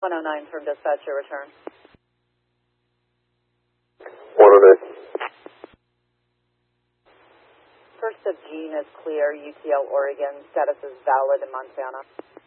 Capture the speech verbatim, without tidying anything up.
one oh nine from dispatch, your return. one oh nine. First of Gene is clear, U T L Oregon. Status is valid in Montana.